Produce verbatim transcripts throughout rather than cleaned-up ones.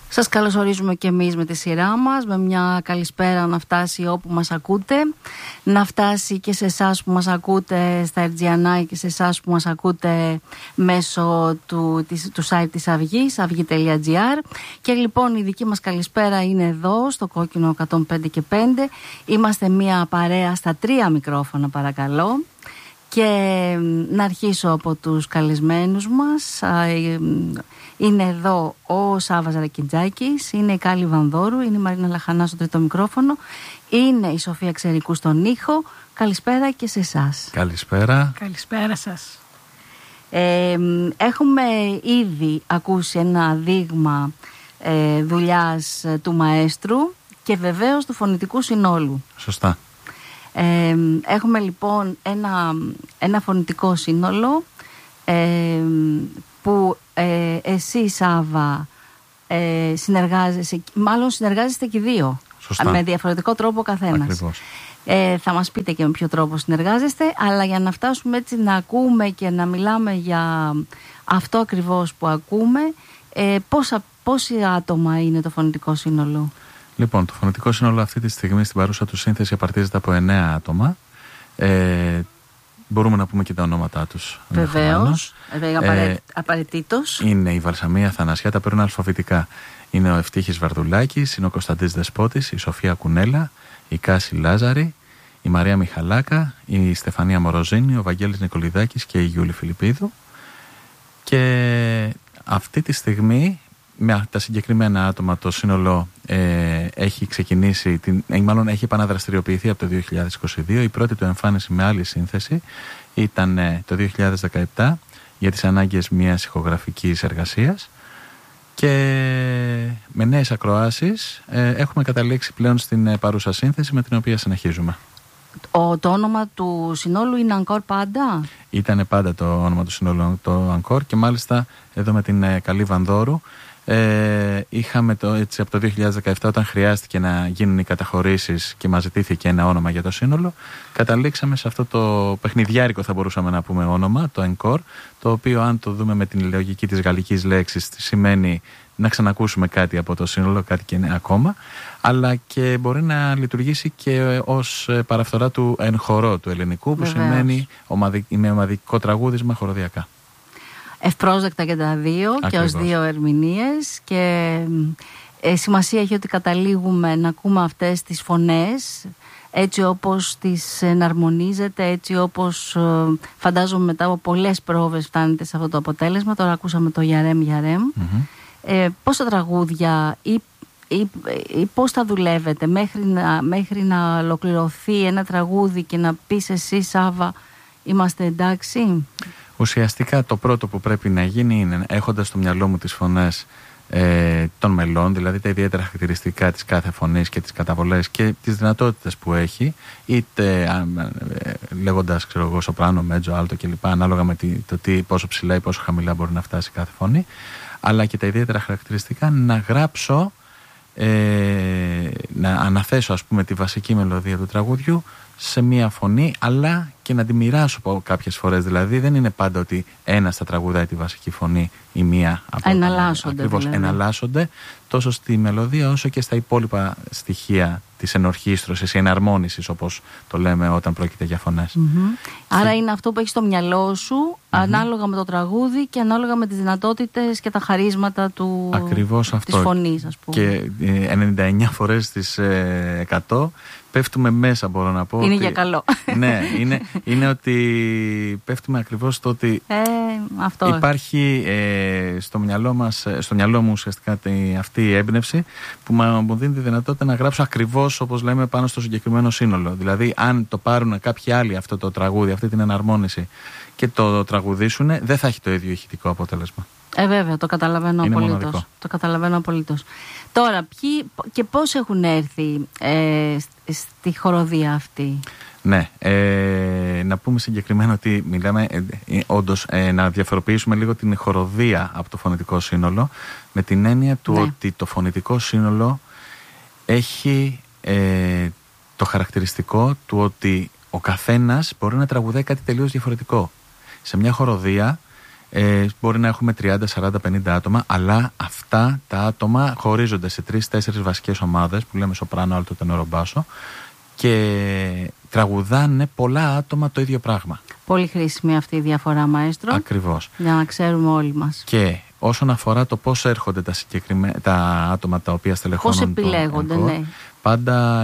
Σας καλωσορίζουμε και εμείς με τη σειρά μας, με μια καλησπέρα να φτάσει όπου μας ακούτε, να φτάσει και σε εσάς που μας ακούτε στα Ερτζιανά και σε εσάς που μας ακούτε μέσω του, της, του site της Αυγής, αυγή τελεία τζι άρ. Και λοιπόν η δική μας καλησπέρα είναι εδώ στο Κόκκινο εκατόν πέντε και πέντε. Είμαστε μια παρέα στα τρία μικρόφωνα, παρακαλώ. Και να αρχίσω από τους καλεσμένους μας. Είναι εδώ ο Σάββας Ρακιντζάκης, είναι η Κάλλη Βανδόρου, είναι η Μαρίνα Λαχανά στο τρίτο μικρόφωνο, είναι η Σοφία Ξερικού στον ήχο. Καλησπέρα και σε εσάς. Καλησπέρα. Καλησπέρα σας. Ε, έχουμε ήδη ακούσει ένα δείγμα ε, δουλειάς του μαέστρου και βεβαίως του φωνητικού συνόλου. Σωστά. Ε, έχουμε λοιπόν ένα, ένα φωνητικό σύνολο ε, που ε, εσύ, Σάββα, ε, συνεργάζεσαι, μάλλον συνεργάζεστε και δύο. Σωστά. Με διαφορετικό τρόπο ο καθένας. Ακριβώς. Ε, θα μας πείτε και με ποιο τρόπο συνεργάζεστε, αλλά για να φτάσουμε έτσι να ακούμε και να μιλάμε για αυτό ακριβώς που ακούμε, ε, πόσα, πόσοι άτομα είναι το φωνητικό σύνολο? Λοιπόν, το φωνητικό σύνολο αυτή τη στιγμή στην παρούσα του σύνθεση απαρτίζεται από εννέα άτομα. Ε, μπορούμε να πούμε και τα ονόματά τους. Βεβαίως, ε, απαραίτητος. Είναι η Βαλσαμία Θανασιά, τα παίρνουν αλφαβητικά. Είναι ο Ευτύχης Βαρδουλάκης, είναι ο Κωνσταντής Δεσπότης, η Σοφία Κουνέλα, η Κάση Λάζαρη, η Μαρία Μιχαλάκα, η Στεφανία Μοροζίνη, ο Βαγγέλης Νικολιδάκης και η Γιούλη Φιλιππίδου. Και αυτή τη στιγμή, με τα συγκεκριμένα άτομα, το σύνολο ε, έχει ξεκινήσει, την, ε, μάλλον έχει επαναδραστηριοποιηθεί από το δύο χιλιάδες είκοσι δύο. Η πρώτη του εμφάνιση με άλλη σύνθεση ήταν ε, το δύο χιλιάδες δεκαεπτά για τις ανάγκες μιας ηχογραφικής εργασίας, και με νέες ακροάσεις ε, έχουμε καταλήξει πλέον στην ε, παρούσα σύνθεση με την οποία συνεχίζουμε. Ο, το όνομα του συνόλου είναι Ανκόρ πάντα? Ήταν πάντα το όνομα του συνόλου το Ανκόρ, και μάλιστα εδώ με την ε, Καλή Βανδόρου Ε, είχαμε το, έτσι, από το δύο χιλιάδες δεκαεπτά, όταν χρειάστηκε να γίνουν οι καταχωρήσεις και μας ζητήθηκε ένα όνομα για το σύνολο, καταλήξαμε σε αυτό το παιχνιδιάρικο, θα μπορούσαμε να πούμε, όνομα, το Encore, το οποίο, αν το δούμε με την λογική της γαλλικής λέξης, σημαίνει να ξανακούσουμε κάτι από το σύνολο, κάτι και ακόμα, αλλά και μπορεί να λειτουργήσει και ως παραφθορά του εν χορό του ελληνικού, που Βεβαίως. σημαίνει ομαδι, με ομαδικό τραγούδισμα χοροδιακά. Ευπρόσδεκτα και τα δύο. Ακριβώς. Και ως δύο ερμηνείες, και ε, σημασία έχει ότι καταλήγουμε να ακούμε αυτές τις φωνές έτσι όπως τις εναρμονίζεται, έτσι όπως ε, φαντάζομαι μετά από πολλές πρόβες φτάνετε σε αυτό το αποτέλεσμα. Τώρα ακούσαμε το Γιαρέμ Γιαρέμ. Mm-hmm. ε, πόσα τραγούδια ή, ή, ή πώς θα δουλεύετε μέχρι να, μέχρι να ολοκληρωθεί ένα τραγούδι και να πεις εσύ, Σάββα, είμαστε εντάξει? Ουσιαστικά το πρώτο που πρέπει να γίνει είναι, έχοντας στο μυαλό μου τις φωνές ε, των μελών, δηλαδή τα ιδιαίτερα χαρακτηριστικά της κάθε φωνής και τις καταβολές και τις δυνατότητες που έχει, είτε ε, λέγοντας, ξέρω εγώ, σοπράνο, μέτζο, άλτο κλπ, ανάλογα με τι, το τι, πόσο ψηλά ή πόσο χαμηλά μπορεί να φτάσει κάθε φωνή, αλλά και τα ιδιαίτερα χαρακτηριστικά να γράψω, ε, να αναθέσω, ας πούμε, τη βασική μελωδία του τραγουδιού σε μία φωνή, αλλά και να τη μοιράσω από κάποιες φορές. Δηλαδή δεν είναι πάντα ότι ένας θα τραγουδάει τη βασική φωνή ή μία από εναλλάσσονται. Ακριβώς, δηλαδή. εναλλάσσονται τόσο στη μελωδία όσο και στα υπόλοιπα στοιχεία της ενορχήστρωσης ή εναρμόνισης, όπως το λέμε όταν πρόκειται για φωνές. Mm-hmm. Άρα είναι αυτό που έχει στο μυαλό σου, mm-hmm. ανάλογα με το τραγούδι και ανάλογα με τις δυνατότητες και τα χαρίσματα του, ακριβώς αυτό. Της φωνής, ας πούμε. Και ενενήντα εννέα φορές στις εκατό πέφτουμε μέσα, μπορώ να πω. Είναι ότι, για καλό. Ναι, είναι, είναι ότι πέφτουμε ακριβώς στο ότι ε, αυτό υπάρχει ε, στο μυαλό μας, στο μυαλό μου ουσιαστικά αυτή η έμπνευση που μου δίνει τη δυνατότητα να γράψω ακριβώς όπως λέμε πάνω στο συγκεκριμένο σύνολο. Δηλαδή, αν το πάρουν κάποιοι άλλοι αυτό το τραγούδι, αυτή την εναρμόνιση και το τραγουδήσουν, δεν θα έχει το ίδιο ηχητικό αποτέλεσμα. Ε, βέβαια, το καταλαβαίνω απολύτως. Το καταλαβαίνω απολύτως. Τώρα, ποιοι και πώς έχουν έρθει ε, στη χοροδία αυτή? Ναι, ε, να πούμε συγκεκριμένα ότι μιλάμε ε, ε, όντως ε, να διαφοροποιήσουμε λίγο την χοροδία από το φωνητικό σύνολο, με την έννοια του ναι. ότι το φωνητικό σύνολο έχει ε, το χαρακτηριστικό του ότι ο καθένας μπορεί να τραγουδάει κάτι τελείως διαφορετικό. Σε μια χοροδία Ε, μπορεί να έχουμε τριάντα, σαράντα, πενήντα άτομα, αλλά αυτά τα άτομα χωρίζονται σε τρεις τέσσερις βασικές ομάδες που λέμε σοπράνο, άλτο, τενόρο, μπάσο και τραγουδάνε πολλά άτομα το ίδιο πράγμα. Πολύ χρήσιμη αυτή η διαφορά, μαέστρο. Ακριβώς. Για να ξέρουμε όλοι μας. Και όσον αφορά το πώς έρχονται τα, τα άτομα τα οποία στελεχώνουν, πώς επιλέγονται, το ναι. Πάντα,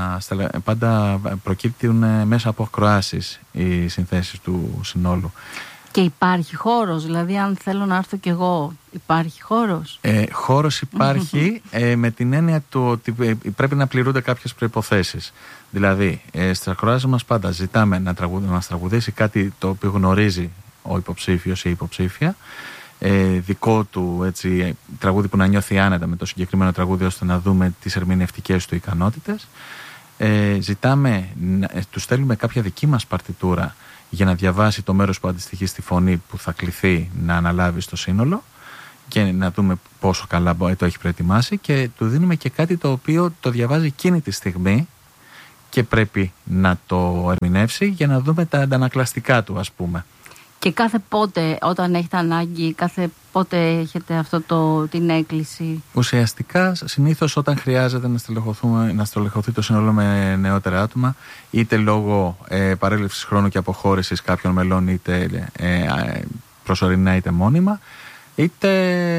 πάντα προκύπτουν μέσα από ακροάσεις οι συνθέσεις του συνόλου. Και υπάρχει χώρος, δηλαδή αν θέλω να έρθω κι εγώ, υπάρχει χώρος? Ε, χώρος υπάρχει ε, με την έννοια του ότι πρέπει να πληρούνται κάποιες προϋποθέσεις. Δηλαδή, ε, στις ακροάσεις μας πάντα ζητάμε να, τραγουδ, να μας τραγουδήσει κάτι το οποίο γνωρίζει ο υποψήφιος ή η υποψήφια, ε, δικό του έτσι, τραγούδι που να νιώθει άνετα με το συγκεκριμένο τραγούδι, ώστε να δούμε τις ερμηνευτικές του ικανότητες. Ε, ζητάμε, ε, του στέλνουμε κάποια δική μας παρτιτούρα για να διαβάσει το μέρος που αντιστοιχεί στη φωνή που θα κληθεί να αναλάβει στο σύνολο και να δούμε πόσο καλά το έχει προετοιμάσει, και του δίνουμε και κάτι το οποίο το διαβάζει εκείνη τη στιγμή και πρέπει να το ερμηνεύσει για να δούμε τα αντανακλαστικά του, ας πούμε. Και κάθε πότε, όταν έχετε ανάγκη, κάθε πότε έχετε αυτό το, την έκκληση? Ουσιαστικά, συνήθως όταν χρειάζεται να, να στελεχωθεί το σύνολο με νεότερα άτομα, είτε λόγω ε, παρέλευσης χρόνου και αποχώρησης κάποιων μελών, είτε ε, προσωρινά είτε μόνιμα, είτε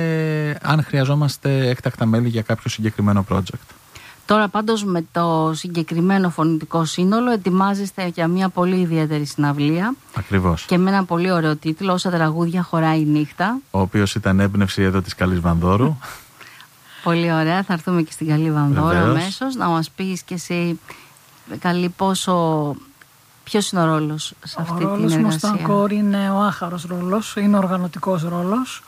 αν χρειαζόμαστε έκτακτα μέλη για κάποιο συγκεκριμένο project. Τώρα πάντως με το συγκεκριμένο φωνητικό σύνολο ετοιμάζεστε για μια πολύ ιδιαίτερη συναυλία. Ακριβώς. Και με ένα πολύ ωραίο τίτλο, «Όσα τραγούδια χωράει η νύχτα». Ο οποίος ήταν έμπνευση εδώ της Καλής Βανδόρου. Πολύ ωραία, θα έρθουμε και στην Καλή Βανδόρου αμέσως. Να μας πεις και εσύ, Καλή, πόσο... ποιος είναι ο ρόλος σε αυτή την εργασία? Ο ρόλος μου στο Αγκόρ είναι ο άχαρος ρόλος, είναι ο οργανωτικός ρόλος.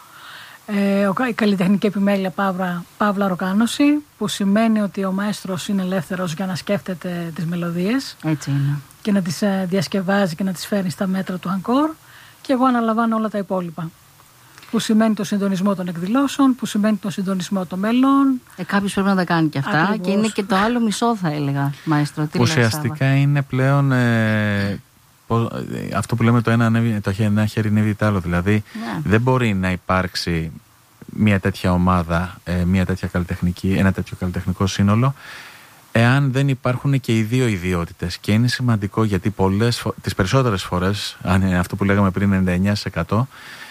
Ε, η καλλιτεχνική επιμέλεια παύλα, παύλα οργάνωση, που σημαίνει ότι ο μαέστρος είναι ελεύθερος για να σκέφτεται τις μελωδίες. Έτσι είναι. Και να τις διασκευάζει και να τις φέρνει στα μέτρα του Αγκόρ, και εγώ αναλαμβάνω όλα τα υπόλοιπα. Που σημαίνει το συντονισμό των εκδηλώσεων, που σημαίνει το συντονισμό των μελών. Ε, κάποιος πρέπει να τα κάνει και αυτά. Ακριβώς. Και είναι και το άλλο μισό, θα έλεγα, μαέστρο. Τι ουσιαστικά λες, είναι πλέον ε, πώς, αυτό που λέμε το ένα, ανέβει, το ένα χέρι ανέβει το άλλο. Δηλαδή yeah. δεν μπορεί να υπάρξει μια τέτοια ομάδα, ε, μια τέτοια καλλιτεχνική, ένα τέτοιο καλλιτεχνικό σύνολο, εάν δεν υπάρχουν και οι δύο ιδιότητες. Και είναι σημαντικό, γιατί πολλές, τις περισσότερες φορές, αν είναι αυτό που λέγαμε πριν, ενενήντα εννέα τοις εκατό,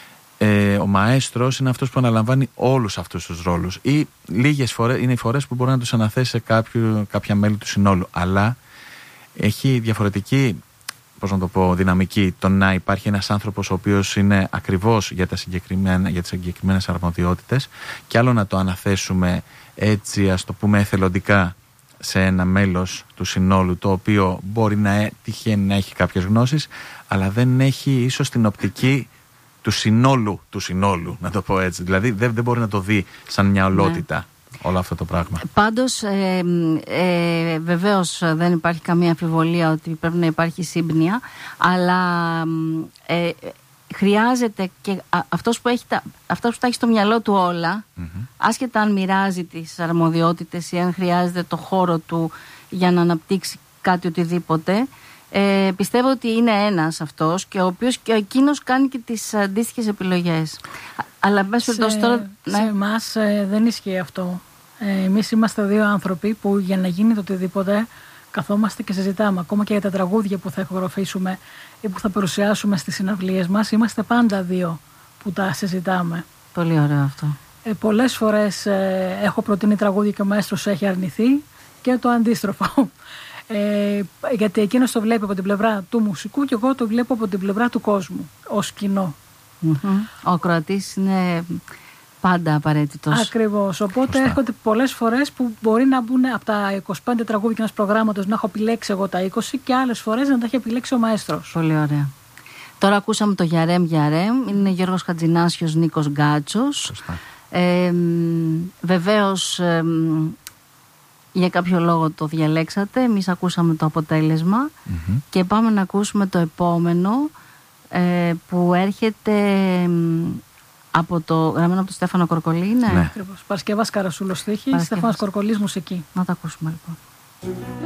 ε, ο μαέστρος είναι αυτός που αναλαμβάνει όλους αυτούς τους ρόλους, ή λίγες φορές είναι οι φορές που μπορεί να τους αναθέσει σε κάποιο, κάποια μέλη του συνόλου, αλλά έχει διαφορετική, πώς να το πω, δυναμική το να υπάρχει ένας άνθρωπος ο οποίος είναι ακριβώς για, τα συγκεκριμένα, για τις συγκεκριμένες αρμοδιότητες, και άλλο να το αναθέσουμε έτσι, ας το πούμε, εθελοντικά σε ένα μέλος του συνόλου, το οποίο μπορεί να τυχαίνει να έχει κάποιες γνώσεις, αλλά δεν έχει ίσως την οπτική του συνόλου του συνόλου, να το πω έτσι. Δηλαδή δεν, δεν μπορεί να το δει σαν μια ολότητα. Ναι. Όλο αυτό το πράγμα. Πάντως ε, ε, βεβαίως δεν υπάρχει καμία αμφιβολία ότι πρέπει να υπάρχει σύμπνοια, αλλά ε, χρειάζεται και αυτός που, έχει τα, αυτός που τα έχει στο μυαλό του όλα, mm-hmm. άσχετα αν μοιράζει τις αρμοδιότητες ή αν χρειάζεται το χώρο του για να αναπτύξει κάτι οτιδήποτε, ε, πιστεύω ότι είναι ένας αυτός, και ο οποίος και εκείνος κάνει και τις αντίστοιχες επιλογές. Αλλά σε, τώρα, ναι. σε εμάς ε, δεν ισχύει αυτό. Ε, εμείς είμαστε δύο άνθρωποι που για να γίνει το οτιδήποτε καθόμαστε και συζητάμε. Ακόμα και για τα τραγούδια που θα ηχογραφήσουμε ή που θα παρουσιάσουμε στις συναυλίες μας, είμαστε πάντα δύο που τα συζητάμε. Πολύ ωραίο αυτό. Ε, πολλές φορές ε, έχω προτείνει τραγούδια και ο μαέστρος έχει αρνηθεί, και το αντίστροφο. Ε, γιατί εκείνος το βλέπει από την πλευρά του μουσικού και εγώ το βλέπω από την πλευρά του κόσμου ως κοινό. Mm-hmm. Ο ακροατής είναι πάντα απαραίτητος. Ακριβώς. Οπότε έρχονται πολλές φορές που μπορεί να μπουν από τα είκοσι πέντε τραγούδια ενός προγράμματος να έχω επιλέξει εγώ τα είκοσι, και άλλες φορές να τα έχει επιλέξει ο μαέστρος. Πολύ ωραία. Τώρα ακούσαμε το Γιαρέμ Γιαρέμ. Είναι Γιώργος Χατζηνάσιος, Νίκος Γκάτσος. Ε, βεβαίως ε, για κάποιο λόγο το διαλέξατε. Εμείς ακούσαμε το αποτέλεσμα mm-hmm. και πάμε να ακούσουμε το επόμενο ε, που έρχεται ε, από το, γραμμένο από τον Στέφανο Κορκολί. Ναι, ναι. Παρασκευάς Καρασούλος στίχη, Στέφανος Κορκολής μουσική. Να το ακούσουμε λοιπόν.